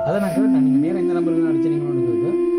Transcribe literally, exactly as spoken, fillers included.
அதை நான் கேட்டேன், நீங்கள் நேரம் இந்த நம்பருக்கு அடிச்சிருக்கீங்களோன்னு கேட்டு